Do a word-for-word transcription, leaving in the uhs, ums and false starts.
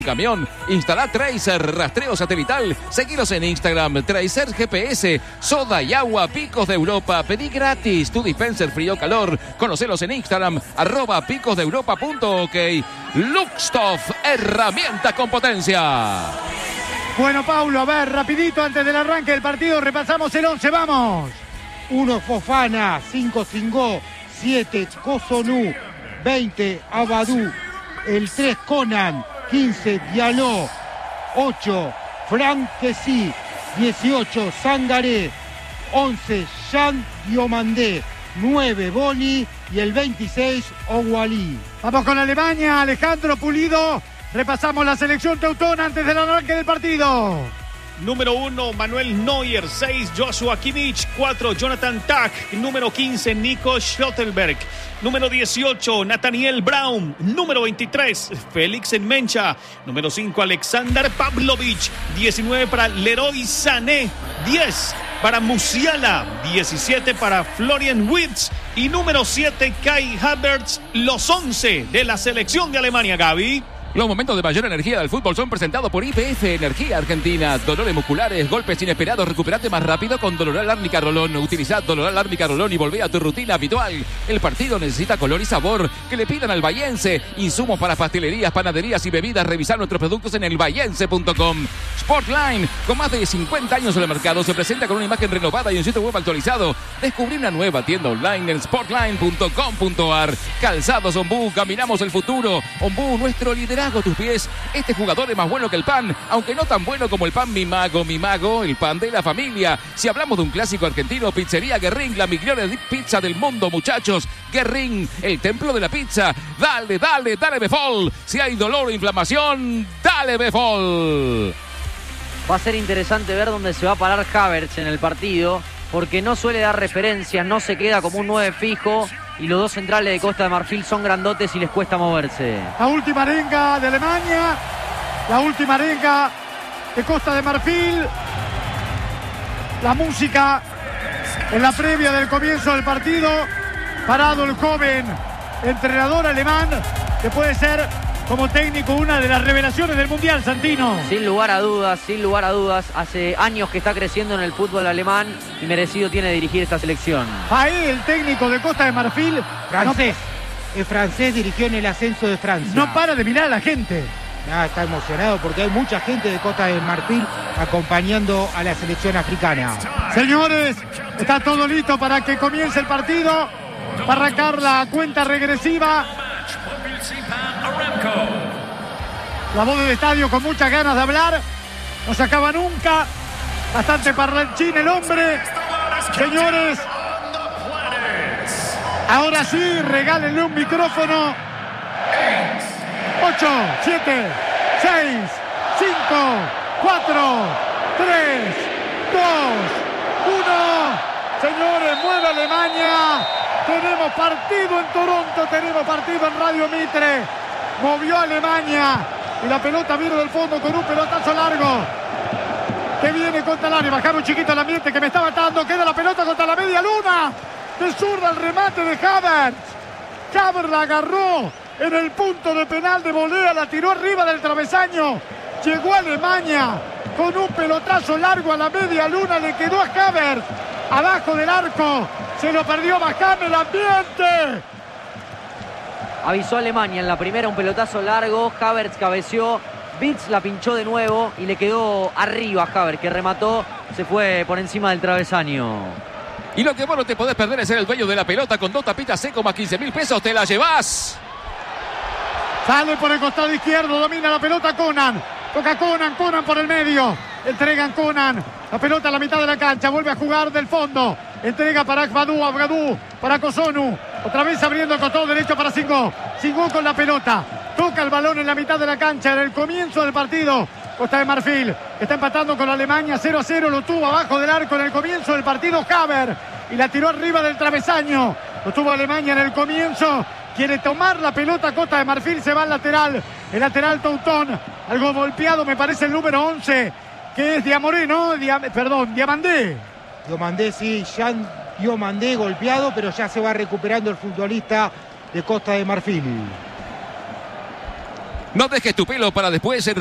camión. Instala Tracer, rastreo satelital. Seguilos en Instagram, Tracer G P S. Soda y agua, Picos de Europa. Pedí gratis tu dispenser frío calor. Conocelos en Instagram, arroba picos de europa punto ok. Luxtoff, herramientas con potencia. Bueno, Paulo, a ver, rapidito antes del arranque del partido, repasamos el once, vamos. uno Fofana, cinco Singó, siete Cotonou, veinte Abadou, el tres Conan, quince Diallo, ocho Franck Kessie, dieciocho Sangaré, once Jean Diomandé, nueve Boni y el veintiséis Ouali. Vamos con Alemania, Alejandro Pulido. Repasamos la selección teutona antes del arranque del partido. Número uno, Manuel Neuer. seis, Joshua Kimmich. cuatro, Jonathan Tah. Número quince, Nico Schlotterberg. Número dieciocho, Nathaniel Brown. Número veintitrés, Félix Nmecha. Número cinco, Alexander Pavlovic. diecinueve para Leroy Sané. diez para Musiala. diecisiete para Florian Wirtz. Y número siete, Kai Havertz. Los once de la selección de Alemania, Gaby. Los momentos de mayor energía del fútbol son presentados por I P F Energía Argentina. Dolores musculares, golpes inesperados, recuperate más rápido con Doloral Árnica Rolón. Utilizad Doloral Árnica Rolón y volvé a tu rutina habitual. El partido necesita color y sabor. Que le pidan al bahiense. Insumos para pastelerías, panaderías y bebidas. Revisar nuestros productos en el bahiense punto com. Sportline, con más de cincuenta años en el mercado, se presenta con una imagen renovada y un sitio web actualizado. Descubrí una nueva tienda online en sportline punto com punto ar. Calzados Ombú, caminamos el futuro. Ombú, nuestro liderazgo a tus pies. Este jugador es más bueno que el pan, aunque no tan bueno como el pan Mi Mago. Mi Mago, el pan de la familia. Si hablamos de un clásico argentino, Pizzería Guerrín, la mejor pizza del mundo, muchachos. Guerrín, el templo de la pizza. Dale, dale, dale Befol. Si hay dolor o inflamación, dale Befol. Va a ser interesante ver dónde se va a parar Havertz en el partido, porque no suele dar referencias, no se queda como un nueve fijo. Y los dos centrales de Costa de Marfil son grandotes y les cuesta moverse. La última arenga de Alemania. La última arenga de Costa de Marfil. La música en la previa del comienzo del partido. Parado el joven entrenador alemán, que puede ser como técnico una de las revelaciones del Mundial, Santino. Sin lugar a dudas, sin lugar a dudas. Hace años que está creciendo en el fútbol alemán y merecido tiene dirigir esta selección. Ahí el técnico de Costa de Marfil. Francés. No, el francés dirigió en el ascenso de Francia. No para de mirar a la gente. Ah, está emocionado porque hay mucha gente de Costa de Marfil acompañando a la selección africana. Señores, está todo listo para que comience el partido. Para arrancar la cuenta regresiva. La voz del estadio con muchas ganas de hablar. No se acaba nunca. Bastante parlanchín el hombre. Señores, ahora sí, regálenle un micrófono. ocho, siete, seis, cinco, cuatro, tres, dos, uno. Señores, mueve Alemania. Tenemos partido en Toronto, tenemos partido en Radio Mitre. Movió Alemania y la pelota viene del fondo con un pelotazo largo que viene contra el área. Bajar un chiquito el ambiente que me está matando. Queda la pelota contra la media luna. De zurda el remate de Havertz. Havertz la agarró en el punto de penal de volea, la tiró arriba del travesaño. Llegó a Alemania con un pelotazo largo a la media luna. Le quedó a Havertz abajo del arco. Se lo perdió Bajame el ambiente. Avisó Alemania en la primera un pelotazo largo. Havertz cabeció. Bitz la pinchó de nuevo y le quedó arriba a Havertz, que remató. Se fue por encima del travesaño. Y lo que vos no te podés perder es ser el dueño de la pelota. Con dos tapitas seco más quince mil pesos te la llevás. Sale por el costado izquierdo. Domina la pelota Conan. Toca Conan. Conan por el medio. Entregan Conan. La pelota a la mitad de la cancha. Vuelve a jugar del fondo. Entrega para Agbadou. Agbadou para Cotonou. Otra vez abriendo el costado derecho para Singó. Singó con la pelota. Toca el balón en la mitad de la cancha. En el comienzo del partido. Costa de Marfil está empatando con Alemania cero a cero. Lo tuvo abajo del arco en el comienzo del partido Havertz. Y la tiró arriba del travesaño. Lo tuvo Alemania en el comienzo. Quiere tomar la pelota Costa de Marfil. Se va al lateral. El lateral Teutón. Algo golpeado me parece el número once. Que es Diamoré, ¿no? Diam- perdón, Diamandé. Diomandé, sí, Jean Diomandé golpeado, pero ya se va recuperando el futbolista de Costa de Marfil. No dejes tu pelo para después.